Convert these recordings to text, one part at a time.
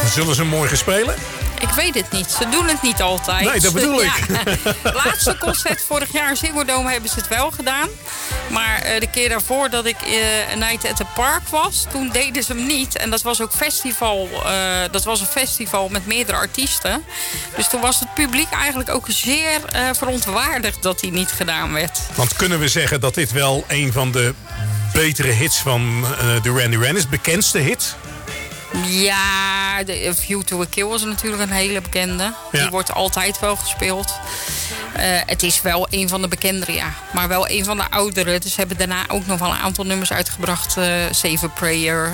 Zullen ze morgen spelen? Ik weet het niet. Ze doen het niet altijd. Nee, dat bedoel ik. Laatste concert vorig jaar in Ziggo Dome hebben ze het wel gedaan. Maar de keer daarvoor dat ik A Night at the Park was, toen deden ze hem niet. En dat was ook festival. Dat was een festival met meerdere artiesten. Dus toen was het publiek eigenlijk ook zeer verontwaardigd dat hij niet gedaan werd. Want kunnen we zeggen dat dit wel een van de betere hits van Duran Duran is? Bekendste hit? Ja, de View to a Kill was natuurlijk een hele bekende. Ja. Die wordt altijd wel gespeeld. Het is wel een van de bekendere, ja. Maar wel een van de oudere. Dus ze hebben daarna ook nog wel een aantal nummers uitgebracht. Save a Prayer.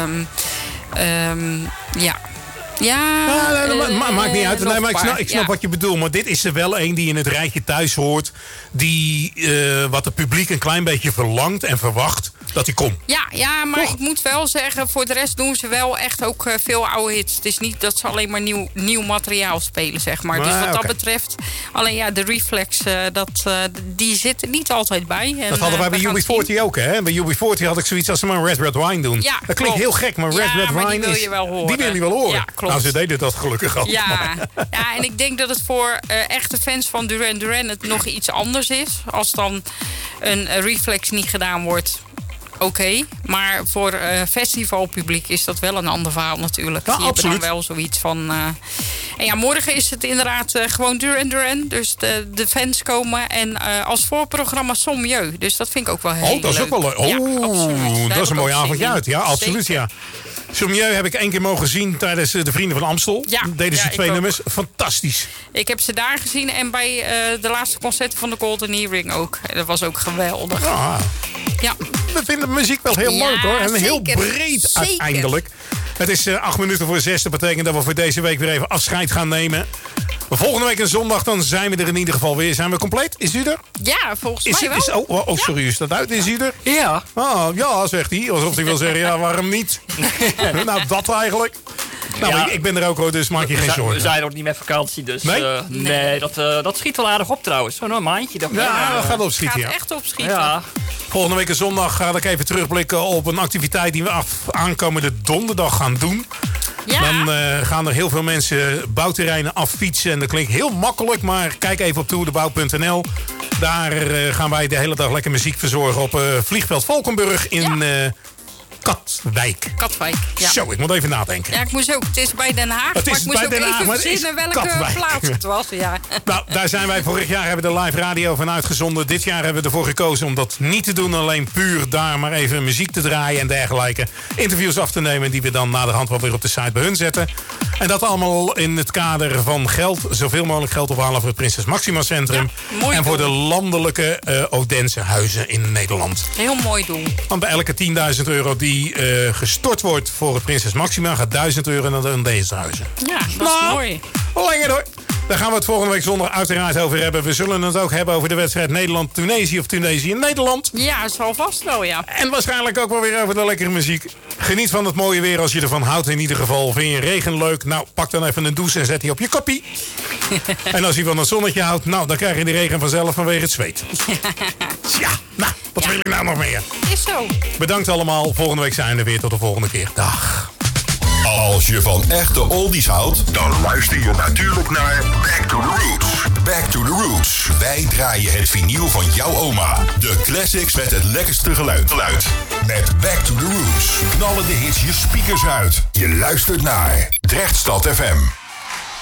Ja. Ja, maakt niet uit. Nee, maar ik snap ja. wat je bedoelt. Maar dit is er wel een die in het rijtje thuis hoort. Die wat het publiek een klein beetje verlangt en verwacht dat hij komt. Ja, maar Toch? ik moet wel zeggen, voor de rest doen ze wel echt ook veel oude hits. Het is niet dat ze alleen maar nieuw materiaal spelen, zeg maar. Dus wat dat betreft, alleen ja, de Reflex, die zit er niet altijd bij. En, Dat hadden wij bij UB40 ook, hè? Bij UB40 had ik zoiets als ze maar Red Red Wine doen. Ja, dat klinkt heel gek, maar Red Red Wine die wil je wel horen. Die wil je wel horen. Ja, klopt. Nou, ze deden dat gelukkig al. Ja, en ik denk dat het voor echte fans van Duran Duran het nog iets anders is. Als dan een Reflex niet gedaan wordt. Oké, maar voor festivalpubliek is dat wel een ander verhaal natuurlijk. Ja, die absoluut. hebben dan wel zoiets van... En ja, morgen is het inderdaad gewoon Duran Duran. Dus de fans komen. En als voorprogramma Sommieu. Dus dat vind ik ook wel heel leuk. Dat is ook wel leuk. Ja, absoluut. Dat is een mooi avondje uit. Ja, Zeker. absoluut, ja. Sommieu heb ik 1 keer mogen zien tijdens de Vrienden van Amstel. Ja, deden ze 2 ik nummers. Fantastisch. Ik heb ze daar gezien en bij de laatste concerten van de Golden Earring ook. Dat was ook geweldig. Ah, Ja. we vinden de muziek wel heel leuk, hoor. En heel zeker. breed Zeker. uiteindelijk. Het is 8 minuten voor 6. Dat betekent dat we voor deze week weer even afscheid gaan nemen. Maar volgende week een zondag, dan zijn we er in ieder geval weer. Zijn we compleet? Is u er? Ja, volgens mij wel. Sorry, u staat uit. Is u er? Ja. Oh, ja, zegt hij. Alsof hij wil zeggen, ja, waarom niet? Nou, dat eigenlijk. Nou, Ja. ik ben er ook, hoor, dus maak je geen We zorgen. zijn ook niet met vakantie, dus Nee? nee, dat schiet wel aardig op trouwens. Zo'n maandje. Ja, dat gaat Het opschieten, gaat ja. echt opschieten. Ja. Volgende week een zondag ga ik even terugblikken op een activiteit die we aankomende donderdag gaan doen. Ja. Dan gaan er heel veel mensen bouwterreinen affietsen. En dat klinkt heel makkelijk, maar kijk even op toerdebouw.nl. Daar gaan wij de hele dag lekker muziek verzorgen op vliegveld Valkenburg in Katwijk. Ja. Zo, ik moet even nadenken. Ja, ik moest ook. Het is bij Den Haag, Het is maar ik moest bij ook Den Haag, even maar het is verzinnen welke Katwijk. plaats het was. Ja. Nou, daar zijn wij vorig jaar hebben we de live radio van uitgezonden. Dit jaar hebben we ervoor gekozen om dat niet te doen. Alleen puur daar maar even muziek te draaien en dergelijke. Interviews af te nemen die we dan naderhand wel weer op de site bij hun zetten. En dat allemaal in het kader van geld. Zoveel mogelijk geld ophalen voor het Prinses Maxima Centrum. Ja, mooi en voor de doel. landelijke Odense huizen in Nederland. Heel mooi doel. Want bij elke 10.000 euro die gestort wordt voor het Prinses Maxima gaat 1.000 euro naar de Odense huizen. Ja, dat is mooi. Lekker hoor. Daar gaan we het volgende week zondag uiteraard over hebben. We zullen het ook hebben over de wedstrijd Nederland-Tunesië of Tunesië-Nederland. Ja, zal vast wel, ja. En waarschijnlijk ook wel weer over de lekkere muziek. Geniet van het mooie weer als je ervan houdt in ieder geval. Vind je regen leuk? Nou, pak dan even een douche en zet die op je koppie. En als je van het zonnetje houdt, nou, dan krijg je de regen vanzelf vanwege het zweet. Ja, nou, wat wil je nou nog meer? Is zo. Bedankt allemaal. Volgende week zijn we er weer. Tot de volgende keer. Dag. Als je van echte oldies houdt, dan luister je natuurlijk naar Back to the Roots. Back to the Roots. Wij draaien het vinyl van jouw oma. De classics met het lekkerste geluid. Met Back to the Roots knallen de hits je speakers uit. Je luistert naar Drechtstad FM.